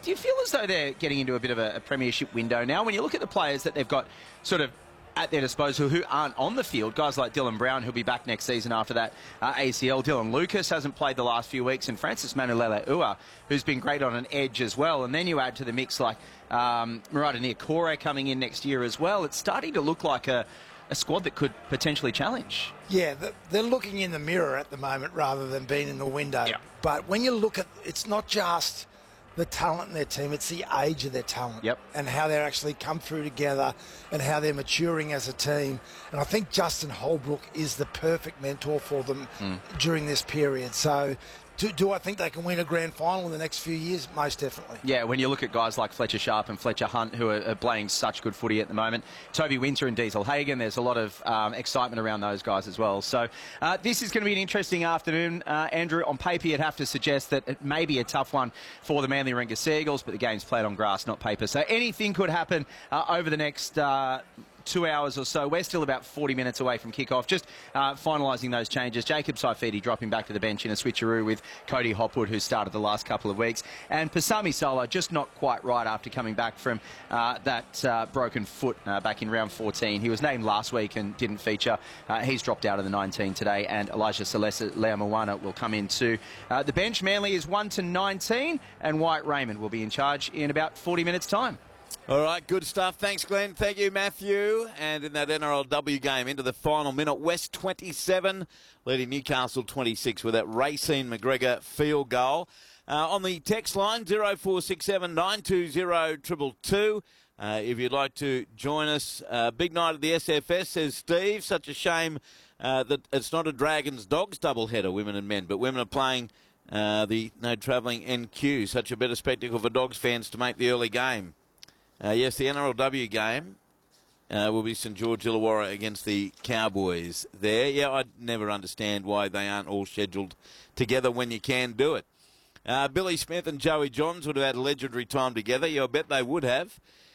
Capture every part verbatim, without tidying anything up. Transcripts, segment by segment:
do you feel as though they're getting into a bit of a, a premiership window now? When you look at the players that they've got sort of at their disposal who aren't on the field, guys like Dylan Brown, who'll be back next season after that uh, A C L. Dylan Lucas hasn't played the last few weeks, and Francis Manulele-Ua, who's been great on an edge as well. And then you add to the mix like um, Murata Niokore coming in next year as well. It's starting to look like a, a squad that could potentially challenge. Yeah, they're looking in the mirror at the moment rather than being in the window. Yeah. But when you look at, it's not just the talent in their team, it's the age of their talent. Yep. And how they're actually come through together and how they're maturing as a team. And I think Justin Holbrook is the perfect mentor for them mm. during this period. So do, do I think they can win a grand final in the next few years? Most definitely. Yeah, when you look at guys like Fletcher Sharp and Fletcher Hunt, who are, are playing such good footy at the moment, Toby Winter and Diesel Hagen, there's a lot of um, excitement around those guys as well. So uh, this is going to be an interesting afternoon. Uh, Andrew, on paper you'd have to suggest that it may be a tough one for the Manly Warringah Seagulls, but the game's played on grass, not paper. So anything could happen uh, over the next Uh, two hours or so. We're still about forty minutes away from kickoff. Just uh, finalising those changes. Jacob Saifidi dropping back to the bench in a switcheroo with Cody Hopwood, who started the last couple of weeks. And Pasami Solo just not quite right after coming back from uh, that uh, broken foot uh, back in round fourteen. He was named last week and didn't feature. Uh, he's dropped out of the nineteen today. And Elijah Celeste Leamawana will come into uh, the bench. Manly is one to nineteen, and Wyatt Raymond will be in charge in about forty minutes' time. All right, good stuff. Thanks, Glenn. Thank you, Matthew. And in that N R L W game, into the final minute, West twenty-seven, leading Newcastle twenty-six with that Racine McGregor field goal. Uh, on the text line, zero four six seven nine two zero two two two. Uh, if you'd like to join us, uh, big night at the S F S, says Steve. Such a shame uh, that it's not a Dragons Dogs doubleheader, women and men, but women are playing uh, the no travelling N Q. Such a better spectacle for Dogs fans to make the early game. Uh, yes, the N R L W game uh, will be St George Illawarra against the Cowboys there. Yeah, I never understand why they aren't all scheduled together when you can do it. Uh, Billy Smith and Joey Johns would have had legendary time together. Yeah, I bet they would have.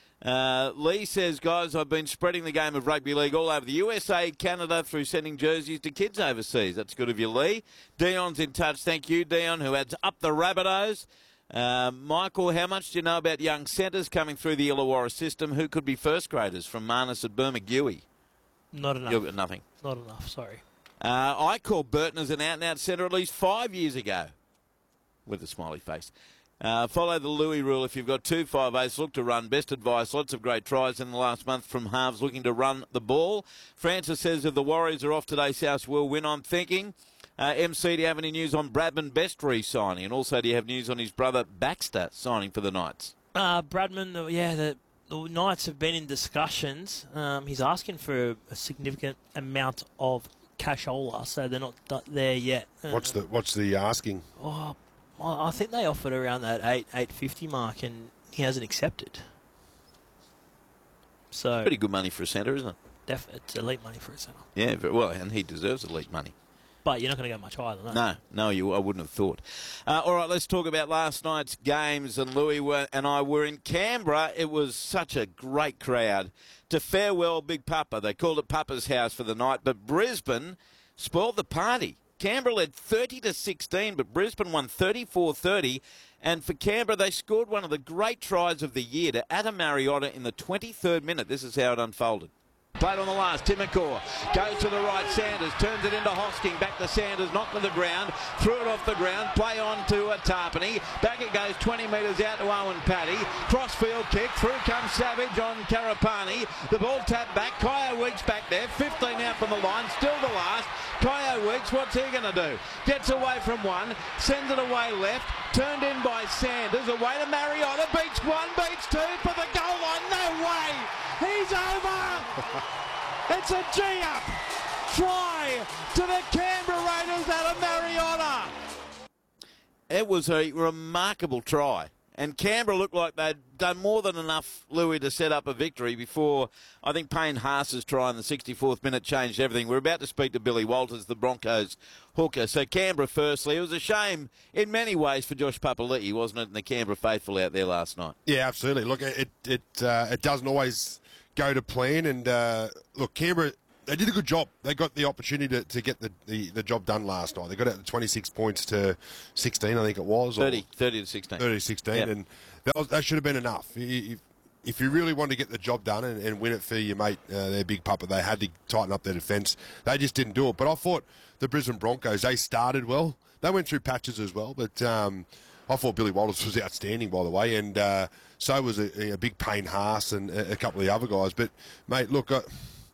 Uh, Lee says, guys, I've been spreading the game of rugby league all over the U S A, Canada, through sending jerseys to kids overseas. That's good of you, Lee. Dion's in touch. Thank you, Dion, who adds up the Rabbitohs. Uh, Michael, how much do you know about young centres coming through the Illawarra system? Who could be first graders from Marnus at Bermagui? Not enough. You've got nothing. Not enough, sorry. Uh, I called Burton as an out-and-out centre at least five years ago, with a smiley face. Uh, follow the Louis rule. If you've got two five eights, look to run. Best advice. Lots of great tries in the last month from halves looking to run the ball. Francis says if the Warriors are off today, South will win, I'm thinking. Uh, M C, do you have any news on Bradman Best re-signing? And also, do you have news on his brother Baxter signing for the Knights? Uh, Bradman, uh, yeah, the, the Knights have been in discussions. Um, he's asking for a significant amount of cashola, so they're not there yet. Uh, what's the What's the asking? Oh, I think they offered around that eight eight fifty mark, and he hasn't accepted. So pretty good money for a centre, isn't it? Definitely, it's elite money for a centre. Yeah, very well, and he deserves elite money. But you're not going to go much higher than that. No, no, you. I wouldn't have thought. Uh, all right, let's talk about last night's games. And Louis were, and I were in Canberra. It was such a great crowd to farewell Big Papa. They called it Papa's house for the night, but Brisbane spoiled the party. Canberra led thirty to sixteen, but Brisbane won thirty-four thirty. And for Canberra, they scored one of the great tries of the year to Adam Mariota in the twenty-third minute. This is how it unfolded. Played on the last, Timokor goes to the right, Sanders turns it into Hosking, back to Sanders, knocked to the ground, threw it off the ground, play on to uh, Tarpany, back it goes twenty metres out to Owen Paddy, crossfield kick, through comes Savage on Karapani, the ball tapped back, Kyo Weeks back there, fifteen out from the line, still the last, Kyo Weeks, what's he going to do? Gets away from one, sends it away left, turned in by Sanders, away to Mariota, beats one, beats two, for the goal line, no way! He's over! It's a G-up! Try to the Canberra Raiders out of Mariota! It was a remarkable try. And Canberra looked like they'd done more than enough, Louis, to set up a victory before, I think, Payne Haas's try in the sixty-fourth minute changed everything. We're about to speak to Billy Walters, the Broncos hooker. So Canberra, firstly, it was a shame in many ways for Josh Papali'i, wasn't it, and the Canberra faithful out there last night? Yeah, absolutely. Look, it it uh, it doesn't always go to plan, and uh, look, Canberra, they did a good job. They got the opportunity to, to get the, the, the job done last night. They got out to twenty-six points to sixteen, I think it was. thirty, thirty to sixteen. thirty to sixteen, yep. And that, was, that should have been enough. If, if you really wanted to get the job done and, and win it for your mate, uh, their big papa, they had to tighten up their defence. They just didn't do it. But I thought the Brisbane Broncos, they started well. They went through patches as well, but um, I thought Billy Walters was outstanding, by the way, and uh, so was a, a big Payne Haas and a, a couple of the other guys. But, mate, look, I,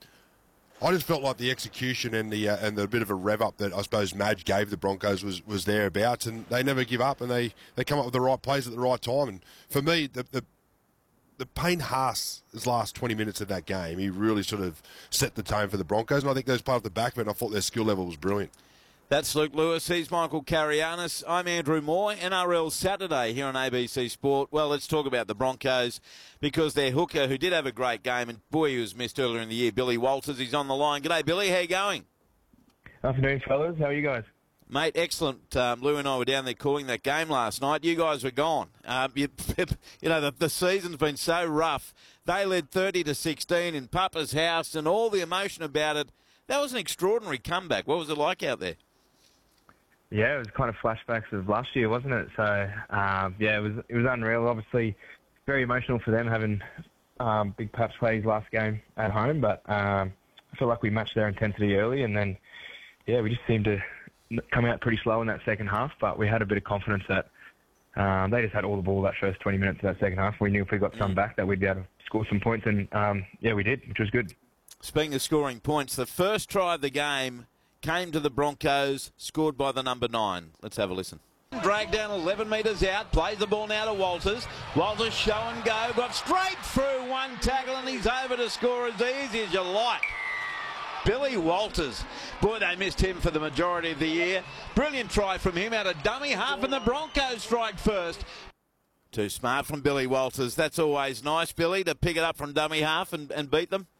I just felt like the execution and the uh, and the bit of a rev up that I suppose Madge gave the Broncos was, was thereabouts, and they never give up, and they, they come up with the right plays at the right time. And for me, the the, the Payne Haas, his last twenty minutes of that game, he really sort of set the tone for the Broncos, and I think those part of the back of it, and I thought their skill level was brilliant. That's Luke Lewis. He's Michael Carianis. I'm Andrew Moore. N R L Saturday here on A B C Sport. Well, let's talk about the Broncos because their hooker, who did have a great game, and boy, he was missed earlier in the year, Billy Walters, he's on the line. G'day, Billy. How you going? Afternoon, fellas. How are you guys? Mate, excellent. Um, Lou and I were down there calling that game last night. You guys were gone. Um, you, you know, the, the season's been so rough. They led thirty to sixteen in Papa's house and all the emotion about it. That was an extraordinary comeback. What was it like out there? Yeah, it was kind of flashbacks of last year, wasn't it? So, um, yeah, it was it was unreal. Obviously, very emotional for them having um, Big Paps play his last game at home. But um, I feel like we matched their intensity early, and then, yeah, we just seemed to come out pretty slow in that second half. But we had a bit of confidence that um, they just had all the ball that first twenty minutes of that second half. We knew if we got some back that we'd be able to score some points, and, um, yeah, we did, which was good. Speaking of scoring points, the first try of the game came to the Broncos, scored by the number nine. Let's have a listen. Dragged down eleven metres out, plays the ball now to Walters. Walters show and go, got straight through one tackle and he's over to score as easy as you like. Billy Walters. Boy, they missed him for the majority of the year. Brilliant try from him out of dummy half and the Broncos strike first. Too smart from Billy Walters. That's always nice, Billy, to pick it up from dummy half and, and beat them.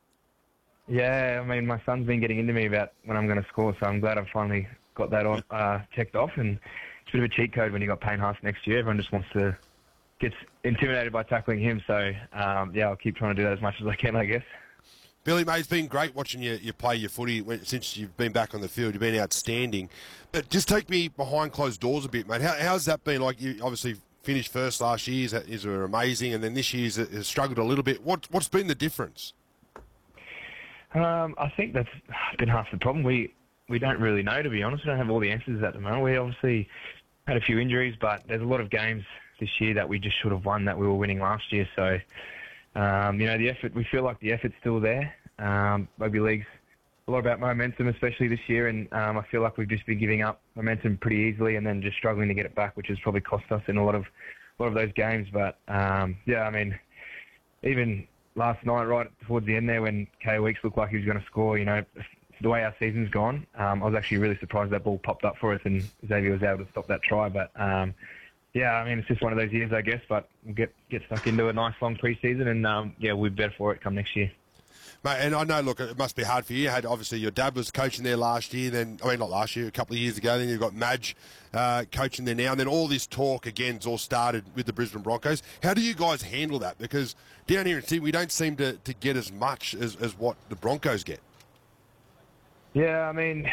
Yeah, I mean, my son's been getting into me about when I'm going to score, so I'm glad I've finally got that on, uh, checked off. And it's a bit of a cheat code when you got Payne Haas next year. Everyone just wants to get intimidated by tackling him. So, um, yeah, I'll keep trying to do that as much as I can, I guess. Billy, mate, it's been great watching you, you play your footy since you've been back on the field. You've been outstanding. But just take me behind closed doors a bit, mate. How, how's that been? Like, you obviously finished first last year. Is were amazing, and then this year's has struggled a little bit. What, what's been the difference? Um, I think that's been half the problem. We we don't really know, to be honest. We don't have all the answers at the moment. We obviously had a few injuries, but there's a lot of games this year that we just should have won that we were winning last year. So, um, you know, the effort, we feel like the effort's still there. Um, rugby league's a lot about momentum, especially this year, and um, I feel like we've just been giving up momentum pretty easily and then just struggling to get it back, which has probably cost us in a lot of a lot of those games. But, um, yeah, I mean, even last night, right towards the end there, when K Weeks looked like he was going to score, you know, the way our season's gone, um, I was actually really surprised that ball popped up for us and Xavier was able to stop that try. But, um, yeah, I mean, it's just one of those years, I guess, but we'll get, get stuck into a nice long pre-season and, um, yeah, we'll be better for it come next year. Mate, and I know, look, it must be hard for you. You had, obviously, your dad was coaching there last year, then, I mean, not last year, a couple of years ago, then you've got Madge uh, coaching there now, and then all this talk, again, has all started with the Brisbane Broncos. How do you guys handle that? Because down here in Sydney, we don't seem to, to get as much as, as what the Broncos get. Yeah, I mean,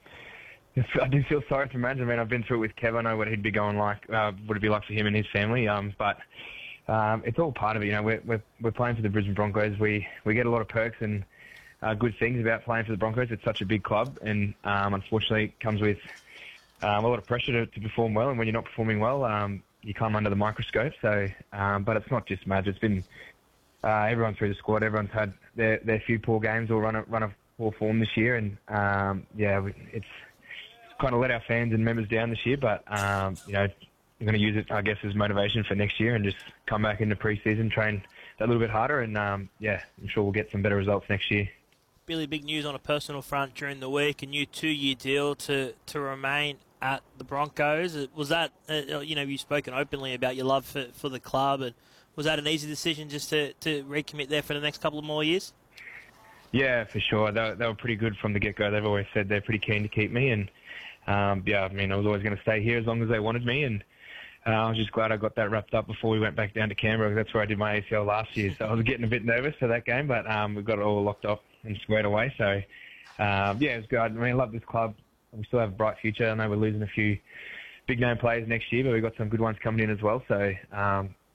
I do feel sorry for Madge. I mean, I've been through it with Kev. I know what he'd be going like, uh, what it'd be like for him and his family, um, but... Um, it's all part of it, you know. We're, we're we're playing for the Brisbane Broncos. We we get a lot of perks and uh, good things about playing for the Broncos. It's such a big club, and um, unfortunately, it comes with um, a lot of pressure to, to perform well. And when you're not performing well, um, you come under the microscope. So, um, but it's not just Madge. It's been uh, everyone through the squad. Everyone's had their their few poor games or run a run a poor form this year, and um, yeah, it's kind of let our fans and members down this year. But um, you know. I'm going to use it, I guess, as motivation for next year and just come back into pre-season, train a little bit harder, and, um, yeah, I'm sure we'll get some better results next year. Billy, big news on a personal front during the week, a new two-year deal to, to remain at the Broncos. Was that, uh, you know, you've spoken openly about your love for, for the club, and was that an easy decision just to, to recommit there for the next couple of more years? Yeah, for sure. They, they were pretty good from the get-go. They've always said they're pretty keen to keep me, and, um, yeah, I mean, I was always going to stay here as long as they wanted me, and Uh, I was just glad I got that wrapped up before we went back down to Canberra. That's where I did my A C L last year. So I was getting a bit nervous for that game, but um, we got it all locked up and squared away. So, um, yeah, it was good. I mean, I love this club. We still have a bright future. I know we're losing a few big-name players next year, but we've got some good ones coming in as well. So, um,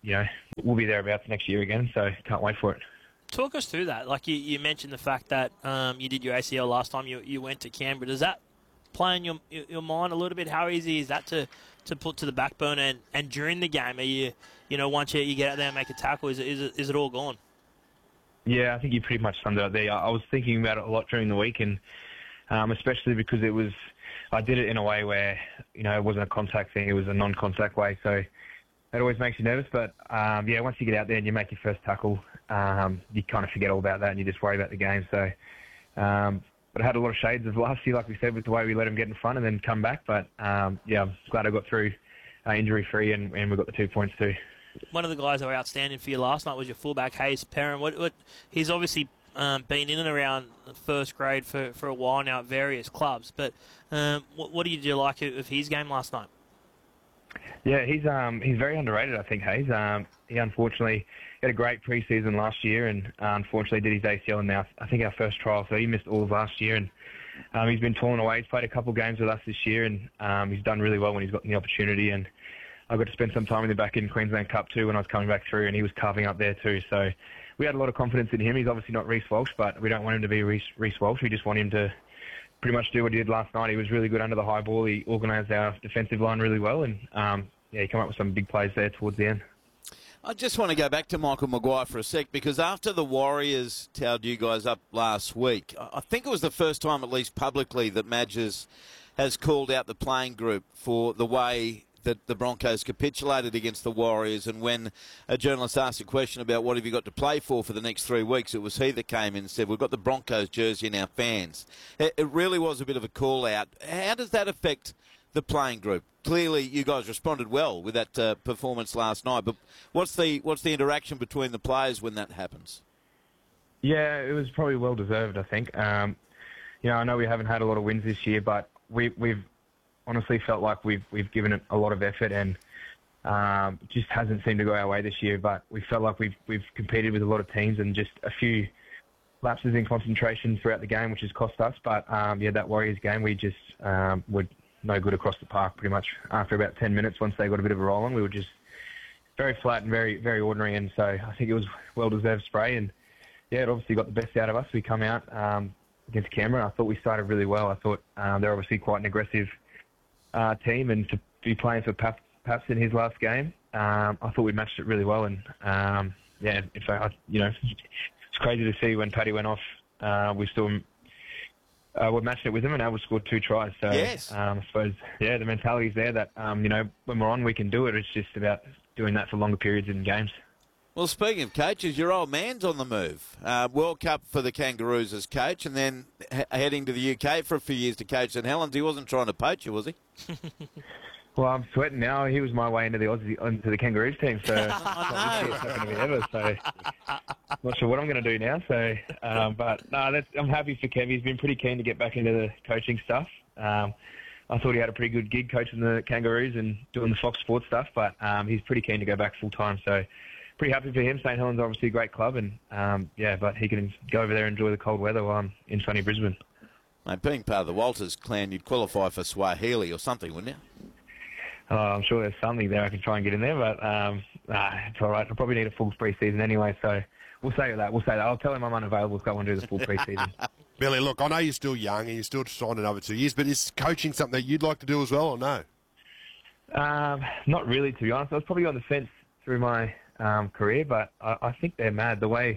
you know, we'll be thereabouts next year again. So can't wait for it. Talk us through that. Like you, you mentioned the fact that um, you did your A C L last time you you went to Canberra. Does that play in your your mind a little bit? How easy is that to, to put to the back burner? And, and during the game, are you you know once you, you get out there and make a tackle, is it, is it is it all gone? Yeah, I think you pretty much summed it up there. I was thinking about it a lot during the week, and um, especially because it was I did it in a way where you know it wasn't a contact thing; it was a non-contact way. So that always makes you nervous. But um, yeah, once you get out there and you make your first tackle, um, you kind of forget all about that and you just worry about the game. So, um, but I had a lot of shades of last year, like we said, with the way we let them get in front and then come back. But um, yeah, I'm glad I got through uh, injury-free and, and we got the two points too. One of the guys that were outstanding for you last night was your fullback, Hayes Perrin. What, what, he's obviously um, been in and around the first grade for, for a while now at various clubs. But um, what, what did you like of his game last night? Yeah, he's um he's very underrated, I think, Hayes. Um, he unfortunately had a great pre-season last year and uh, unfortunately did his A C L in now, I think, our first trial, so he missed all of last year. And um, he's been torn away. He's played a couple of games with us this year and um, he's done really well when he's gotten the opportunity. And I got to spend some time with him back in Queensland Cup too when I was coming back through, and he was carving up there too. So we had a lot of confidence in him. He's obviously not Reece Walsh, but we don't want him to be Reece, Reece Walsh. We just want him to pretty much do what he did last night. He was really good under the high ball. He organised our defensive line really well, and um, yeah, he came up with some big plays there towards the end. I just want to go back to Michael Maguire for a sec, because after the Warriors towed you guys up last week, I think it was the first time, at least publicly, that Madges has called out the playing group for the way that the Broncos capitulated against the Warriors. And when a journalist asked a question about what have you got to play for for the next three weeks, it was he that came in and said, we've got the Broncos jersey in our fans. It really was a bit of a call out. How does that affect the playing group? Clearly, you guys responded well with that uh, performance last night, but what's the what's the interaction between the players when that happens? Yeah, it was probably well deserved, I think. Um, you know, I know we haven't had a lot of wins this year, but we, we've honestly felt like we've we've given it a lot of effort, and um, just hasn't seemed to go our way this year. But we felt like we've we've competed with a lot of teams, and just a few lapses in concentration throughout the game, which has cost us. But um, yeah, that Warriors game, we just um, were no good across the park pretty much. After about ten minutes, once they got a bit of a roll on, we were just very flat and very very ordinary. And so I think it was well deserved spray. And yeah, it obviously got the best out of us. We come out um, against Canberra. I thought we started really well. I thought um, they're obviously quite an aggressive Uh, team, and to be playing for Pap, Paps in his last game, um, I thought we matched it really well. And um, yeah, in fact, I, you know, it's crazy to see when Paddy went off, uh, we still uh, we matched it with him and able to score two tries. So yes. um, I suppose yeah, the mentality's there that um, you know, when we're on, we can do it. It's just about doing that for longer periods in games. Well, speaking of coaches, your old man's on the move. Uh, World Cup for the Kangaroos as coach, and then he- heading to the U K for a few years to coach St Helens. He wasn't trying to poach you, was he? Well, I'm sweating now. He was my way into the Aussie, into the Kangaroos team, so it's not going to be ever. So not sure what I'm going to do now. So, um, but no, that's, I'm happy for Kev. He's been pretty keen to get back into the coaching stuff. Um, I thought he had a pretty good gig coaching the Kangaroos and doing the Fox Sports stuff, but um, he's pretty keen to go back full time. So. Pretty happy for him. St Helens obviously a great club, and um, yeah, but he can go over there and enjoy the cold weather while I'm in sunny Brisbane. Mate, being part of the Walters clan, you'd qualify for Swahili or something, wouldn't you? Uh, I'm sure there's something there I can try and get in there, but um, nah, it's all right. I'll probably need a full pre-season anyway, so we'll say that. We'll say that. I'll tell him I'm unavailable to go and do the full pre-season. Billy, look, I know you're still young and you're still signed another two years, but is coaching something that you'd like to do as well, or no? Um, not really, to be honest. I was probably on the fence through my Um, career, but I, I think they're mad the way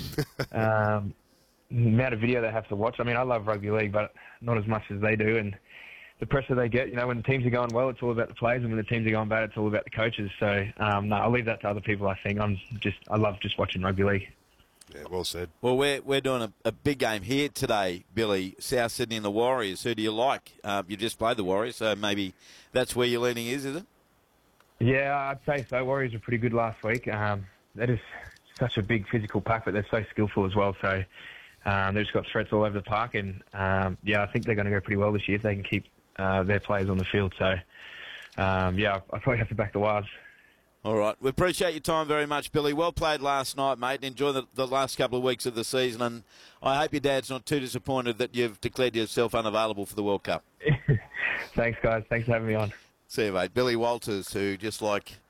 um, the amount of video they have to watch. I mean, I love rugby league, but not as much as they do, and the pressure they get. You know, when the teams are going well, it's all about the players, and when the teams are going bad, it's all about the coaches. So um, no, I'll leave that to other people. I think I'm just I love just watching rugby league. Yeah, well said. Well, we're we're doing a, a big game here today, Billy. South Sydney and the Warriors. Who do you like? Uh, you just played the Warriors, so maybe that's where your leaning is, is it? Yeah, I'd say so. Warriors were pretty good last week. Um, that is such a big physical pack, but they're so skillful as well. So um, they've just got threats all over the park. And, um, yeah, I think they're going to go pretty well this year if they can keep uh, their players on the field. So, um, yeah, I probably have to back the Warriors. All right. We appreciate your time very much, Billy. Well played last night, mate. Enjoy the, the last couple of weeks of the season. And I hope your dad's not too disappointed that you've declared yourself unavailable for the World Cup. Thanks, guys. Thanks for having me on. See you, mate. Billy Walters, who just like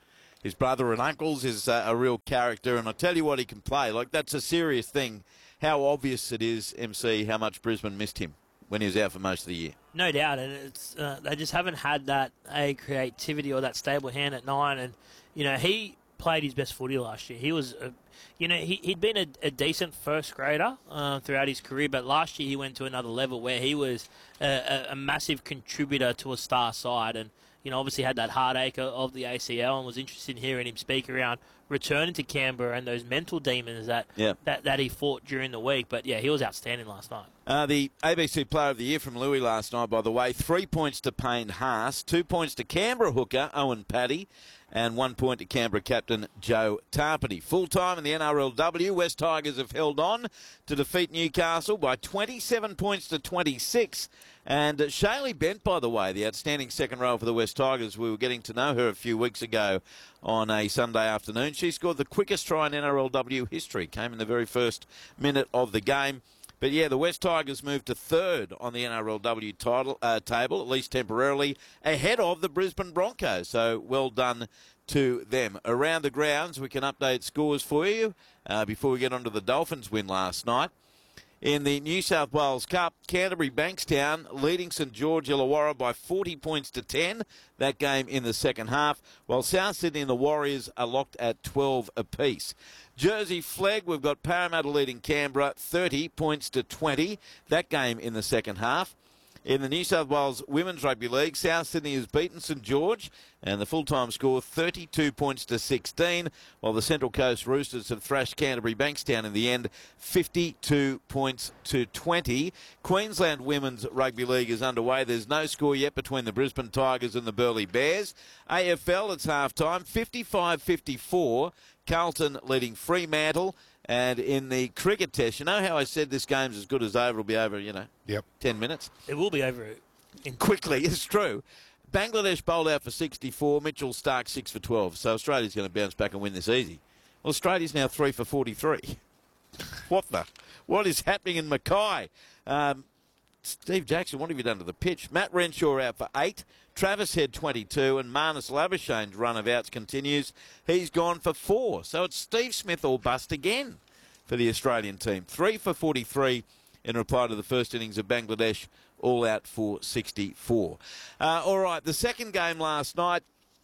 his brother and uncles is uh, a real character, and I tell you what, he can play. Like, that's a serious thing. How obvious it is, M C, how much Brisbane missed him when he was out for most of the year. No doubt, and it's uh, they just haven't had that a creativity or that stable hand at nine. And you know, he played his best footy last year. He was, a, you know, he he'd been a, a decent first grader uh, throughout his career, but last year he went to another level where he was a, a, a massive contributor to a star side, and you know, obviously had that heartache of the A C L, and was interested in hearing him speak around returning to Canberra and those mental demons that, yep. that that he fought during the week. But yeah, he was outstanding last night. Uh, the A B C Player of the Year from Louis last night, by the way, three points to Payne Haas, two points to Canberra hooker Owen Paddy, and one point to Canberra captain Joe Tarpany. Full-time in the N R L W, West Tigers have held on to defeat Newcastle by twenty-seven points to twenty-six. And uh, Shaylee Bent, by the way, the outstanding second row for the West Tigers, we were getting to know her a few weeks ago on a Sunday afternoon. She scored the quickest try in N R L W history, came in the very first minute of the game. But yeah, the West Tigers moved to third on the N R L W title, uh, table, at least temporarily, ahead of the Brisbane Broncos. So well done to them. Around the grounds, we can update scores for you uh, before we get on to the Dolphins win last night. In the New South Wales Cup, Canterbury Bankstown leading St George Illawarra by forty points to ten. That game in the second half, while South Sydney and the Warriors are locked at twelve apiece. Jersey Flegg, we've got Parramatta leading Canberra thirty points to twenty. That game in the second half. In the New South Wales Women's Rugby League, South Sydney has beaten St George, and the full-time score thirty-two points to sixteen, while the Central Coast Roosters have thrashed Canterbury Bankstown in the end, fifty-two points to twenty. Queensland Women's Rugby League is underway. There's no score yet between the Brisbane Tigers and the Burleigh Bears. A F L, it's half-time, fifty-five fifty-four. Carlton leading Fremantle. And in the cricket test, you know how I said this game's as good as over, it'll be over, you know, yep. ten minutes? It will be over in quickly, it's true. Bangladesh bowled out for sixty-four, Mitchell Stark six for twelve, so Australia's going to bounce back and win this easy. Well, Australia's now three for forty-three. What the? What is happening in Mackay? Um, Steve Jackson, what have you done to the pitch? Matt Renshaw out for eight. Travis Head twenty-two, and Marnus Labuschagne's run of outs continues. He's gone for four. So it's Steve Smith all bust again for the Australian team. Three for forty-three in reply to the first innings of Bangladesh, all out for sixty-four. Uh, all right, the second game last night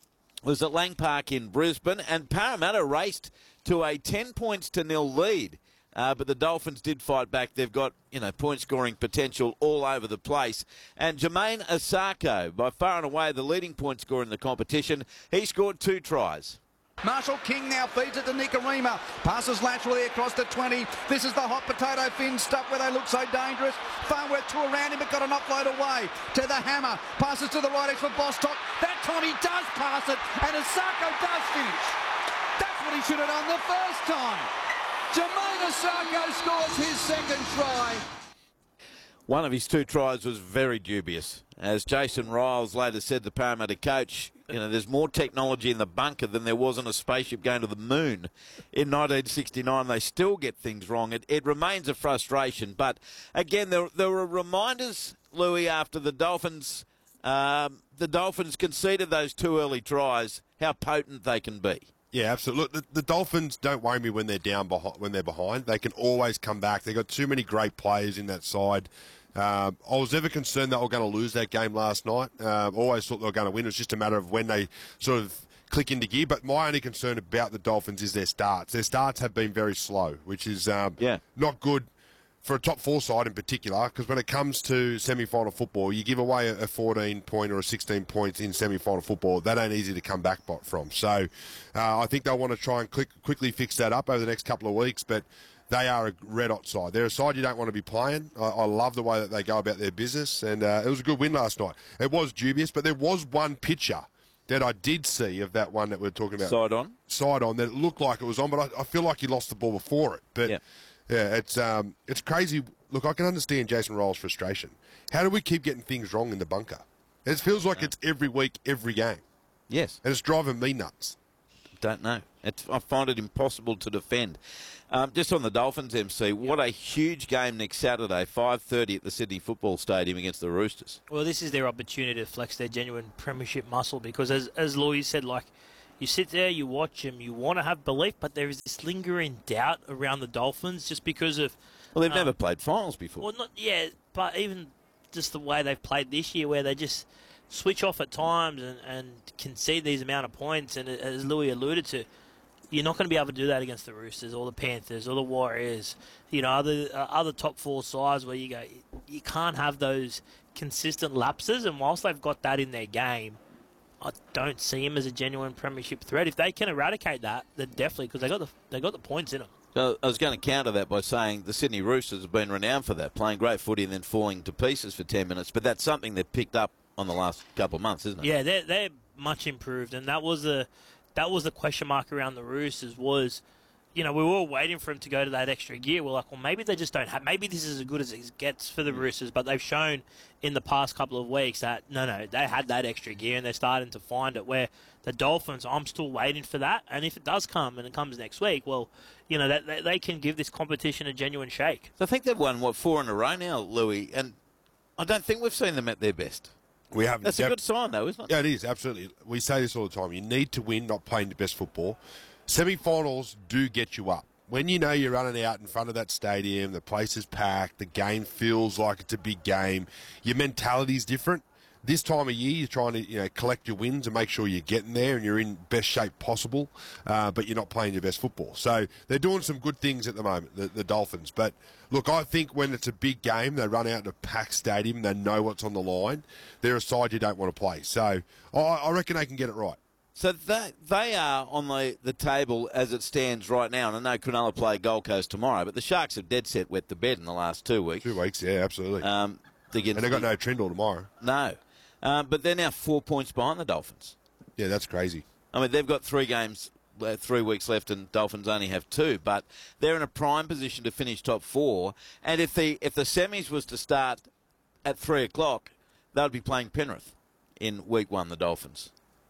was at Lang Park in Brisbane, and Parramatta raced to a ten points to nil lead. Uh, but the Dolphins did fight back. They've got, you know, point-scoring potential all over the place. And Jermaine Asako, by far and away the leading point scorer in the competition, he scored two tries. Marshall King now feeds it to Nicarima. Passes laterally across the twenty. This is the hot potato fin stuff where they look so dangerous. Farnworth two around him but got an offload away to the hammer. Passes to the right edge for Bostock. That time he does pass it and Asako does finish. That's what he should have done the first time. Jermaine Asako scores his second try. One of his two tries was very dubious. As Jason Riles later said, the Parramatta coach, you know, there's more technology in the bunker than there was on a spaceship going to the moon. In nineteen sixty-nine, they still get things wrong. It, it remains a frustration. But, again, there, there were reminders, Louis, after the Dolphins, um, the Dolphins conceded those two early tries, how potent they can be. Yeah, absolutely. Look, the, the Dolphins don't worry me when they're down behind, when they're behind. They can always come back. They've got too many great players in that side. Uh, I was never concerned that we were going to lose that game last night. Uh, always thought they were going to win. It was just a matter of when they sort of click into gear. But my only concern about the Dolphins is their starts. Their starts have been very slow, which is um, yeah. not good for a top four side in particular, because when it comes to semi-final football, you give away a fourteen point or a sixteen points in semi-final football, that ain't easy to come back from. So uh, I think they'll want to try and click, quickly fix that up over the next couple of weeks, but they are a red-hot side. They're a side you don't want to be playing. I, I love the way that they go about their business, and uh, it was a good win last night. It was dubious, but there was one picture that I did see of that one that we're talking about. Side on? Side on, that it looked like it was on, but I, I feel like he lost the ball before it. But yeah. Yeah, it's um, it's crazy. Look, I can understand Jason Riles' frustration. How do we keep getting things wrong in the bunker? It feels like it's every week, every game. Yes. And it's driving me nuts. Don't know. It's, I find it impossible to defend. Um, just on the Dolphins, M C, what a huge game next Saturday, five thirty at the Sydney Football Stadium against the Roosters. Well, this is their opportunity to flex their genuine premiership muscle because, as, as Louis said, like, you sit there, you watch them, you want to have belief, but there is this lingering doubt around the Dolphins just because of... Well, they've um, never played finals before. Well, not yeah, but even just the way they've played this year, where they just switch off at times and, and concede these amount of points, and as Louis alluded to, you're not going to be able to do that against the Roosters or the Panthers or the Warriors, you know, other uh, other top four sides where you go, you can't have those consistent lapses. And whilst they've got that in their game, I don't see him as a genuine premiership threat. If they can eradicate that, then definitely, because they got the they got the points in them. So I was going to counter that by saying the Sydney Roosters have been renowned for that, playing great footy and then falling to pieces for ten minutes. But that's something they've picked up on the last couple of months, isn't it? Yeah, they're they're much improved, and that was a. That was the question mark around the Roosters was, you know, we were all waiting for him to go to that extra gear. We're like, well, maybe they just don't have, maybe this is as good as it gets for the Roosters, but they've shown in the past couple of weeks that, no, no, they had that extra gear and they're starting to find it, where the Dolphins, I'm still waiting for that. And if it does come and it comes next week, well, you know, that they, they can give this competition a genuine shake. So I think they've won, what, four in a row now, Louis, and I don't think we've seen them at their best. We haven't. That's a good sign, though, isn't it? Yeah, it is, absolutely. We say this all the time. You need to win, not playing the best football. Semi-finals do get you up. When you know you're running out in front of that stadium, the place is packed, the game feels like it's a big game, your mentality's different. This time of year, you're trying to you know collect your wins and make sure you're getting there and you're in best shape possible, uh, but you're not playing your best football. So they're doing some good things at the moment, the, the Dolphins. But look, I think when it's a big game, they run out in a packed stadium, they know what's on the line. They're a side you don't want to play. So I, I reckon they can get it right. So they, they are on the, the table as it stands right now. And I know Cronulla play Gold Coast tomorrow, but the Sharks have dead set wet the bed in the last two weeks. Two weeks, yeah, absolutely. Um, and they've got no Trindle tomorrow. No. Um, but they're now four points behind the Dolphins. Yeah, that's crazy. I mean, they've got three games, uh, three weeks left, and Dolphins only have two. But they're in a prime position to finish top four. And if the if the semis was to start at three o'clock, they would be playing Penrith in week one, the Dolphins.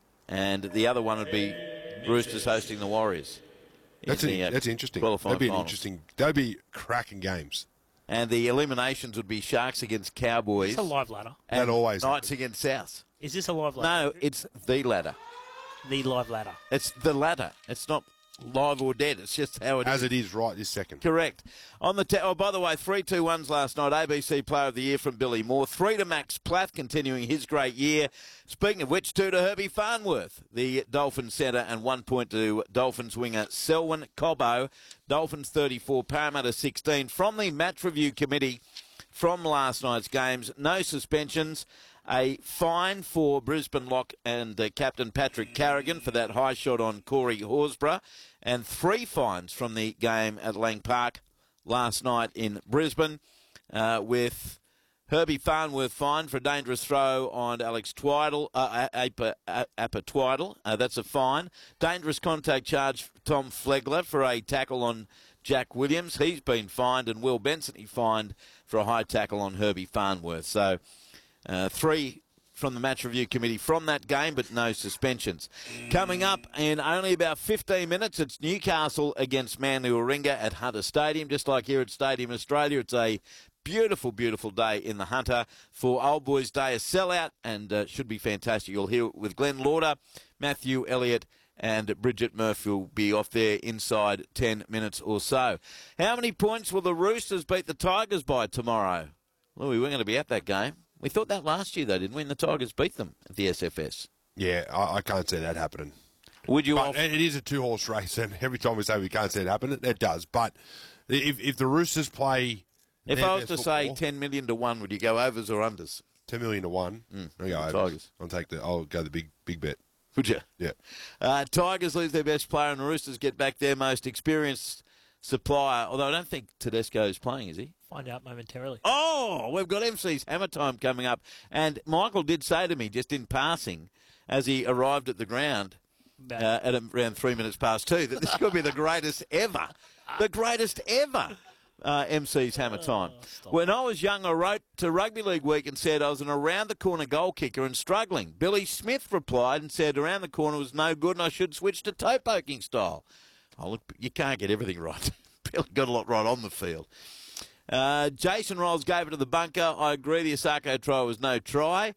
And the other one would be Roosters hosting the Warriors. That's, in an, the, uh, that's interesting. qualifying That'd be an finals. interesting. That'd be cracking games. And the eliminations would be Sharks against Cowboys. It's a live ladder. And That always Knights against South. Is this a live ladder? No, it's the ladder. The live ladder. It's the ladder. It's not live or dead. It's just how it As is. it is right this second. Correct. On the ta- oh, by the way, three two ones last night. A B C Player of the Year from Billy Moore. Three to Max Plath, continuing his great year. Speaking of which, two to Herbie Farnworth, the Dolphins centre, and one point to Dolphins winger Selwyn Cobbo. Dolphins thirty-four, Parramatta sixteen. From the match review committee from last night's games, no suspensions. A fine for Brisbane lock and uh, captain Patrick Carrigan for that high shot on Corey Horsburgh, and three fines from the game at Lang Park last night in Brisbane, uh, with Herbie Farnworth fined for a dangerous throw on Alex Twiddle, uh, Apa, Apa Twiddle. Uh, that's a fine. Dangerous contact charge for Tom Flegler for a tackle on Jack Williams. He's been fined, and Will Benson he fined for a high tackle on Herbie Farnworth. So uh, three from the match review committee from that game, but no suspensions. Coming up in only about fifteen minutes, it's Newcastle against Manly Warringah at Hunter Stadium. Just like here at Stadium Australia, it's a beautiful, beautiful day in the Hunter for Old Boys Day, a sellout, and uh, should be fantastic. You'll hear it with Glenn Lauder, Matthew Elliott, and Bridget Murphy will be off there inside ten minutes or so. How many points will the Roosters beat the Tigers by tomorrow? Louis, we're going to be at that game. We thought that last year, though, didn't we? And the Tigers beat them at the S F S. Yeah, I, I can't see that happening. Would you? But Off- it is a two-horse race, and every time we say we can't see it happen, it, it does. But if, if the Roosters play... if their I was to best say football, ten million to one, would you go overs or unders? ten million to one, Mm, I'll go the overs. Tigers. I'll take the. I'll go the big big bet. Would you? Yeah. Uh, Tigers lose their best player, and the Roosters get back their most experienced supplier. Although I don't think Tedesco is playing, is he? Find out momentarily. Oh, we've got M C's Hammer Time coming up. And Michael did say to me, just in passing, as he arrived at the ground uh, at around three minutes past two, that this could be the greatest ever, the greatest ever uh, M C's Hammer Time. Oh, when I was young, I wrote to Rugby League Week and said I was an around-the-corner goal kicker and struggling. Billy Smith replied and said around the corner was no good and I should switch to toe poking style. Oh, look, you can't get everything right. Billy got a lot right on the field. Uh, Jason Rolls gave it to the bunker. I agree the Asako try was no try.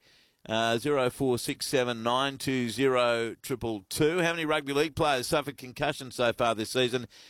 Uh, zero four six seven nine two zero triple two. How many rugby league players suffered concussion so far this season?